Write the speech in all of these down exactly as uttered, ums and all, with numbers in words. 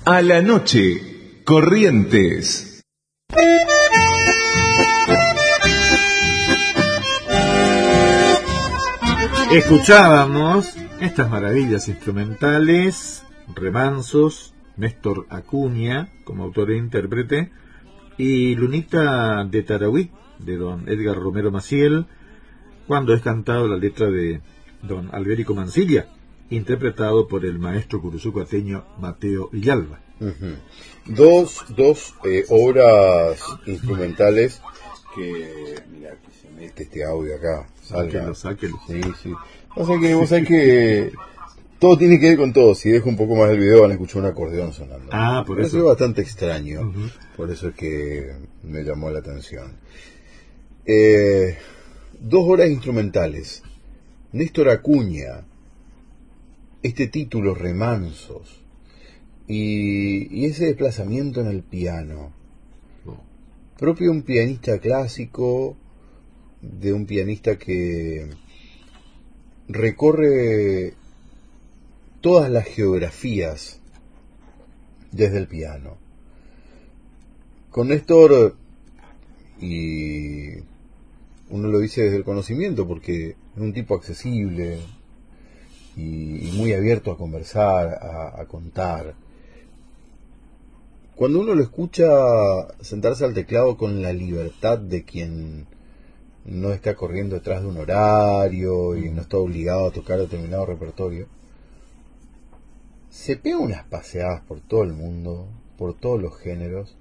A la noche, Corrientes. Escuchábamos estas maravillas instrumentales, Remansos, Néstor Acuña como autor e intérprete, y Lunita de Tarahui, de don Edgar Romero Maciel, cuando es cantado la letra de don Alberico Mancilla, interpretado por el maestro curuzucoateño Mateo Villalba. Uh-huh. Dos, dos eh, obras instrumentales que, mira, que se mete este audio acá. Sáquelo, sáquelo. Sí, sí. O sea que vos sabés que todo tiene que ver con todo. Si dejo un poco más del video van a escuchar un acordeón sonando. Ah, por eso. Es bastante extraño. Uh-huh. Por eso es que me llamó la atención. Eh, dos obras instrumentales. Néstor Acuña, este título, Remansos, y, y ese desplazamiento en el piano, oh. propio de un pianista clásico, de un pianista que recorre todas las geografías desde el piano. Con Néstor, y uno lo dice desde el conocimiento, porque es un tipo accesible y, y muy abierto a conversar, a, a contar. Cuando uno lo escucha sentarse al teclado con la libertad de quien no está corriendo detrás de un horario y no está obligado a tocar determinado repertorio, se pega unas paseadas por todo el mundo, por todos los géneros,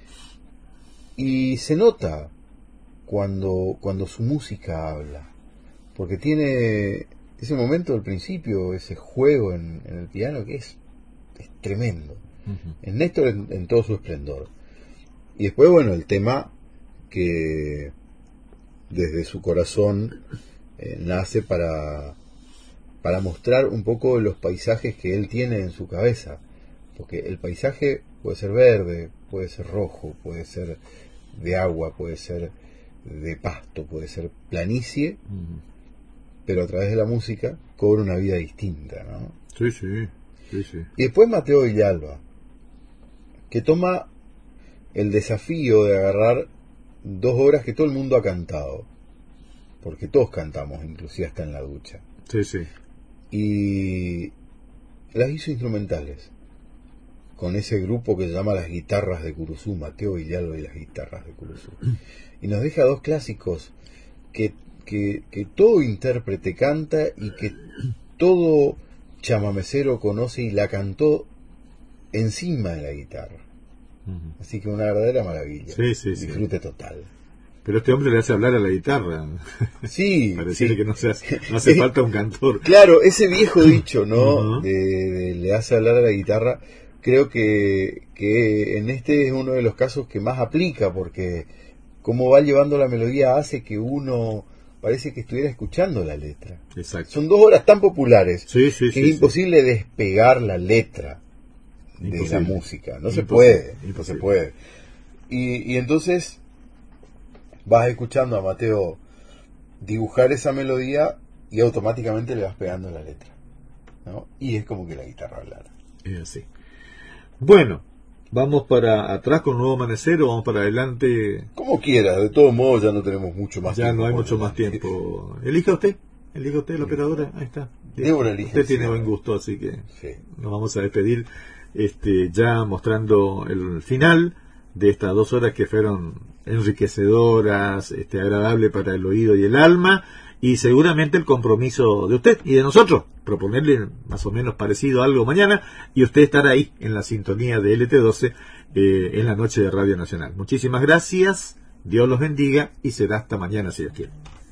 y se nota cuando, cuando su música habla, porque tiene ese momento del principio, ese juego en, en el piano que es, es tremendo. Uh-huh. En Néstor en, en todo su esplendor. Y después, bueno, el tema que desde su corazón eh, nace para, para mostrar un poco los paisajes que él tiene en su cabeza. Porque el paisaje puede ser verde, puede ser rojo, puede ser de agua, puede ser de pasto, puede ser planicie, uh-huh. pero a través de la música cobra una vida distinta, ¿no? Sí, sí, sí, sí. Y después Mateo Villalba, que toma el desafío de agarrar dos obras que todo el mundo ha cantado, porque todos cantamos, inclusive hasta en la ducha. Sí, sí. Y las hizo instrumentales, con ese grupo que se llama Las Guitarras de Curuzú, Mateo Villalba y Las Guitarras de Curuzú. Y nos deja dos clásicos que, que, que todo intérprete canta y que todo chamamecero conoce y la cantó encima de la guitarra. Uh-huh. Así que una verdadera maravilla. Sí, sí, disfrute sí. total. Pero este hombre le hace hablar a la guitarra. Sí. Pareciera sí. que no, se hace, no hace falta un cantor. Claro, ese viejo dicho, ¿no? Uh-huh. de, de le hace hablar a la guitarra. Creo que, que en este es uno de los casos que más aplica, porque cómo va llevando la melodía hace que uno parece que estuviera escuchando la letra. Exacto. Son dos obras tan populares sí, sí, que sí, es sí. imposible despegar la letra de imposible. la música. No imposible. se puede, imposible. no se puede. Y, y entonces vas escuchando a Mateo dibujar esa melodía y automáticamente le vas pegando la letra, ¿no? Y es como que la guitarra hablara. Es así. Bueno, vamos para atrás con Nuevo Amanecer o vamos para adelante. Como quiera, de todos modos ya no tenemos mucho más ya tiempo. Ya no hay mucho más tiempo. Elija usted, elija usted la operadora, ahí está. Débora elige. Usted tiene buen gusto, así que sí. Nos vamos a despedir este, ya mostrando el final de estas dos horas que fueron enriquecedoras, este, agradables para el oído y el alma, y seguramente el compromiso de usted y de nosotros, proponerle más o menos parecido a algo mañana, y usted estar ahí en la sintonía de L T doce eh, en la noche de Radio Nacional. Muchísimas gracias, Dios los bendiga, y será hasta mañana si Dios quiere.